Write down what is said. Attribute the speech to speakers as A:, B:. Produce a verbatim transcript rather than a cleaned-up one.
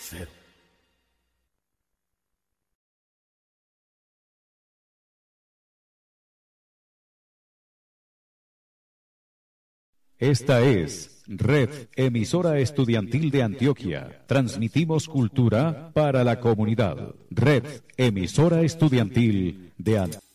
A: cero.
B: Esta es Red Emisora Estudiantil de Antioquia. Transmitimos cultura para la comunidad. Red Emisora Estudiantil de Antioquia.